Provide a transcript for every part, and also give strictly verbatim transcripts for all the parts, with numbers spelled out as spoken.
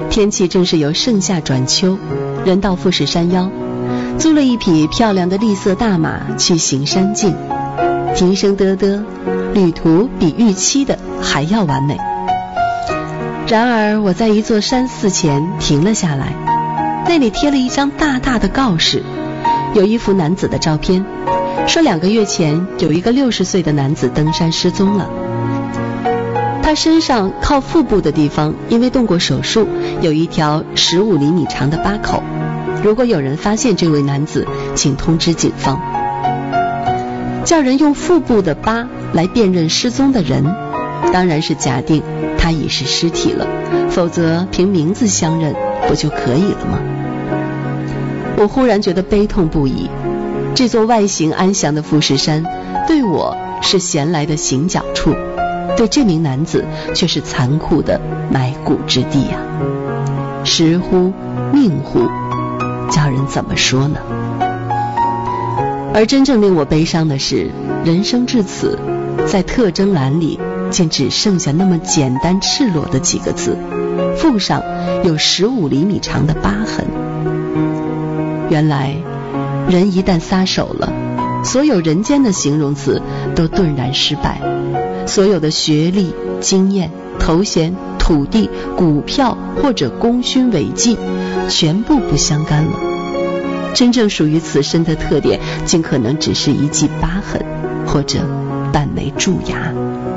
天气正是由盛夏转秋，人到富士山腰，租了一匹漂亮的栗色大马去行山径，笛声嘚嘚，旅途比预期的还要完美。然而我在一座山寺前停了下来，那里贴了一张大大的告示，有一幅男子的照片，说两个月前有一个六十岁的男子登山失踪了。他身上靠腹部的地方因为动过手术，有一条十五厘米长的疤口，如果有人发现这位男子，请通知警方。叫人用腹部的疤来辨认失踪的人，当然是假定他已是尸体了，否则凭名字相认不就可以了吗？我忽然觉得悲痛不已，这座外形安详的富士山对我是闲来的行脚处，对这名男子却是残酷的埋骨之地啊！时乎命乎，叫人怎么说呢？而真正令我悲伤的是，人生至此，在特征栏里竟只剩下那么简单赤裸的几个字，腹上有十五厘米长的疤痕。原来人一旦撒手了，所有人间的形容词都顿然失败，所有的学历、经验、头衔、土地、股票或者功勋伟绩全部不相干了。真正属于此身的特点，竟可能只是一记疤痕，或者半枚蛀牙。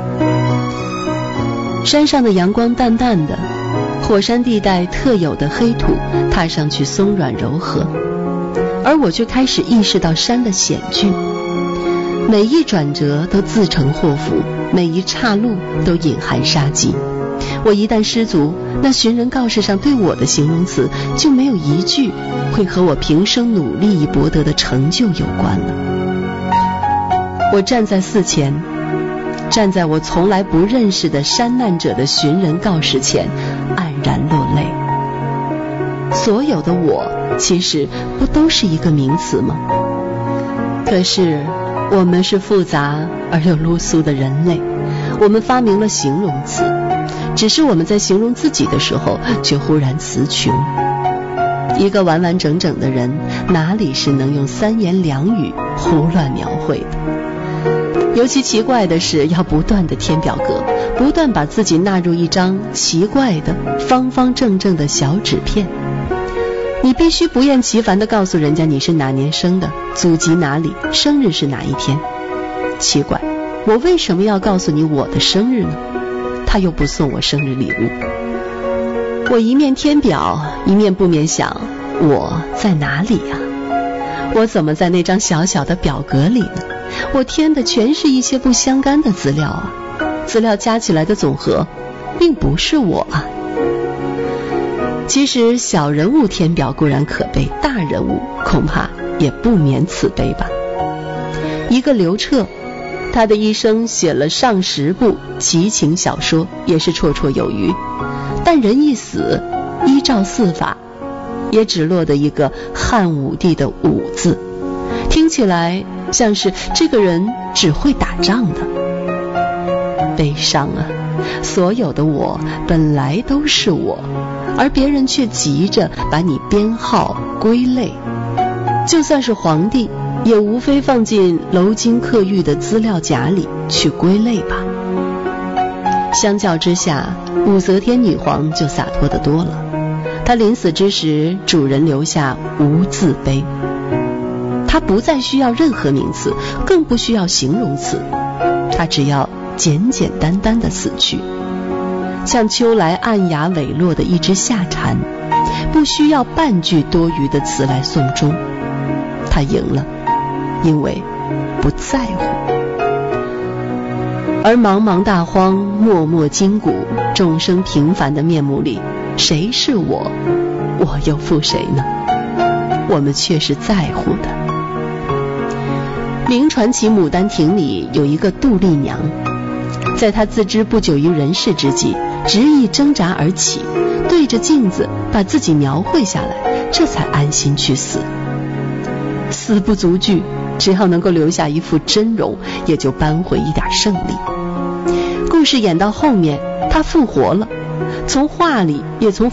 山上的阳光淡淡的，火山地带特有的黑土踏上去松软柔和，而我却开始意识到山的险峻，每一转折都自成祸福，每一岔路都隐含杀机。我一旦失足，那寻人告示上对我的形容词就没有一句会和我平生努力以博得的成就有关了。我站在寺前，站在我从来不认识的山难者的寻人告示前，黯然落泪。所有的我其实不都是一个名词吗？可是我们是复杂而又噜苏的人类，我们发明了形容词，只是我们在形容自己的时候却忽然词穷。一个完完整整的人，哪里是能用三言两语胡乱描绘的？尤其奇怪的是，要不断的填表格，不断把自己纳入一张奇怪的方方正正的小纸片。你必须不厌其烦地告诉人家你是哪年生的，祖籍哪里，生日是哪一天。奇怪，我为什么要告诉你我的生日呢？他又不送我生日礼物。我一面填表，一面不免想，我在哪里啊？我怎么在那张小小的表格里呢？我填的全是一些不相干的资料啊，资料加起来的总和并不是我啊。其实小人物填表固然可悲，大人物恐怕也不免此悲吧。一个刘彻，他的一生写了上十部奇情小说，也是绰绰有余，但人一死，依照四法也只落得一个汉武帝的武字，听起来像是这个人只会打仗的。悲伤啊，所有的我本来都是我，而别人却急着把你编号归类，就算是皇帝也无非放进楼金刻玉的资料夹里去归类吧。相较之下，武则天女皇就洒脱得多了，她临死之时，主人留下无字碑，她不再需要任何名词，更不需要形容词，她只要简简单单的死去，像秋来暗哑萎落的一只夏蝉，不需要半句多余的词来送终。他赢了，因为不在乎。而茫茫大荒，默默筋骨，众生平凡的面目里，谁是我，我又负谁呢？我们却是在乎的。明传奇《牡丹亭》里有一个杜丽娘，在她自知不久于人世之际，执意挣扎而起，对着镜子把自己描绘下来，这才安心去死。死不足惧，只要能够留下一副真容，也就扳回一点胜利。故事演到后面，她复活了，从画里也从